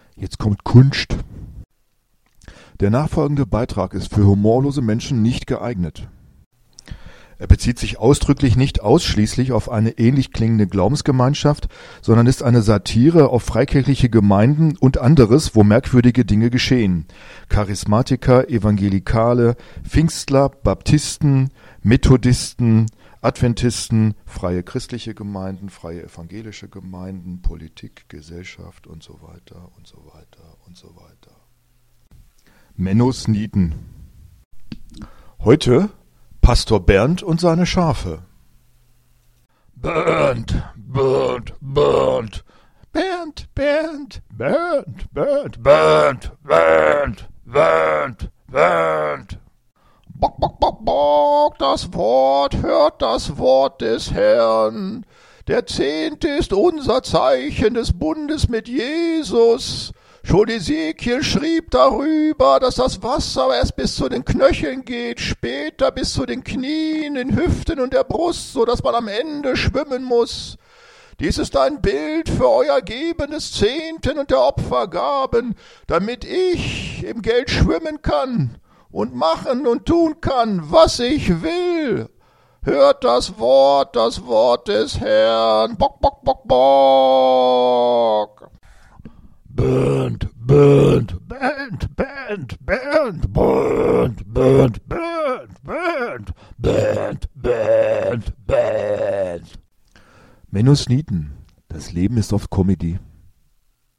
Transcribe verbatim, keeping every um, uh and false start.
Jetzt kommt Kunst. Der nachfolgende Beitrag ist für humorlose Menschen nicht geeignet. Er bezieht sich ausdrücklich nicht ausschließlich auf eine ähnlich klingende Glaubensgemeinschaft, sondern ist eine Satire auf freikirchliche Gemeinden und anderes, wo merkwürdige Dinge geschehen. Charismatiker, Evangelikale, Pfingstler, Baptisten, Methodisten, Adventisten, freie christliche Gemeinden, freie evangelische Gemeinden, Politik, Gesellschaft und so weiter und so weiter und so weiter. Menno Sneeden. Heute Pastor Bernd und seine Schafe. Bernd, Bernd, Bernd, Bernd, Bernd, Bernd, Bernd, Bernd, Bernd, Bernd, Bernd. Bock, bock, bock, bock, das Wort, hört das Wort des Herrn. Der Zehnte ist unser Zeichen des Bundes mit Jesus. Schon Ezekiel schrieb darüber, dass das Wasser erst bis zu den Knöcheln geht, später bis zu den Knien, den Hüften und der Brust, so dass man am Ende schwimmen muss. Dies ist ein Bild für euer Geben des Zehnten und der Opfergaben, damit ich im Geld schwimmen kann und machen und tun kann, was ich will. Hört das Wort, das Wort des Herrn. Bock, bock, bock, bock. Bernd, Bernd, Bernd, Bernd, Bernd, Bernd, Bernd, Bernd, Bernd, Bernd, Bernd, Bernd. Menno Sneeden. Das Leben ist oft Comedy.